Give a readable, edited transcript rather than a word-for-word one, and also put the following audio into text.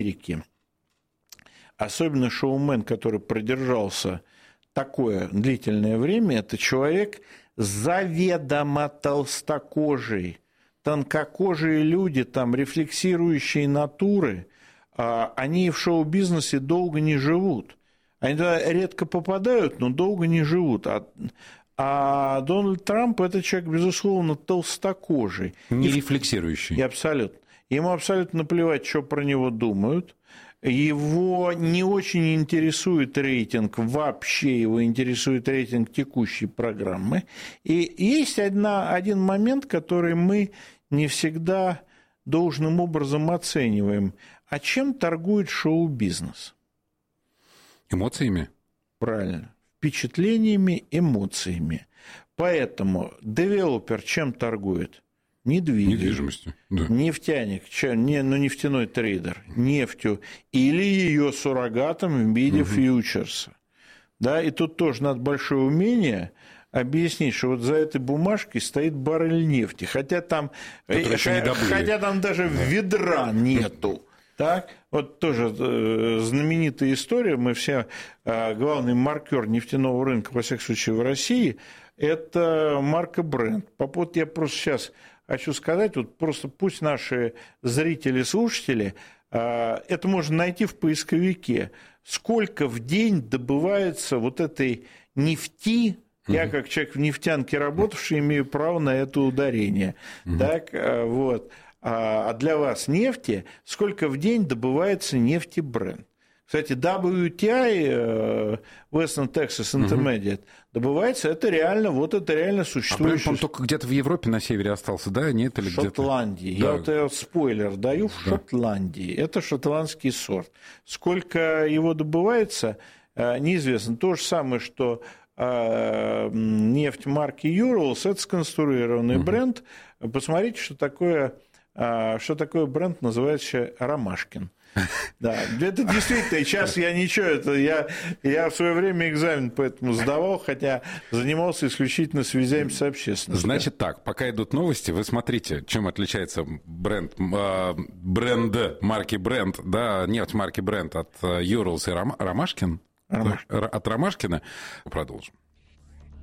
Америке, особенно шоумен, который продержался такое длительное время, это человек заведомо толстокожий, тонкокожие люди, там, рефлексирующие натуры, они в шоу-бизнесе долго не живут. Они туда редко попадают, но долго не живут. А Дональд Трамп – это человек, безусловно, толстокожий. Не рефлексирующий. И абсолютно. Ему абсолютно наплевать, что про него думают. Его не очень интересует рейтинг, вообще его интересует рейтинг текущей программы. И есть один момент, который мы не всегда должным образом оцениваем. А чем торгует шоу-бизнес? Эмоциями? Правильно. Впечатлениями, эмоциями. Поэтому девелопер чем торгует? Недвижимостью. Да. Нефтяник, нефтяной трейдер, нефтью или ее суррогатом в виде фьючерса. Да, и тут тоже надо большое умение объяснить, что вот за этой бумажкой стоит баррель нефти, хотя там даже ведра нету. Так, вот тоже знаменитая история, мы все, главный маркер нефтяного рынка, во всяком случае, в России, это марка Brent. Я просто сейчас хочу сказать, вот просто пусть наши зрители, слушатели, это можно найти в поисковике, сколько в день добывается вот этой нефти. Я, как человек в нефтянке работавший, имею право на это ударение. Так, вот. А для вас нефти, сколько в день добывается нефти Brent? Кстати, WTI, Western Texas Intermediate, добывается, это реально существующий. А он только где-то в Европе на севере остался, да? Нет, или где-то? В Шотландии. Да. Я спойлер даю, в Шотландии. Это шотландский сорт. Сколько его добывается, неизвестно. То же самое, что нефть марки Urals, это сконструированный бренд. Посмотрите, что такое бренд, называется Ромашкин. Да, это действительно, сейчас я в свое время экзамен поэтому сдавал, хотя занимался исключительно связями с общественностью. Значит так, пока идут новости, вы смотрите, чем отличается бренд марки Brent, да, нефть марки Brent от Urals и Ромашкин, от Ромашкина. Продолжим.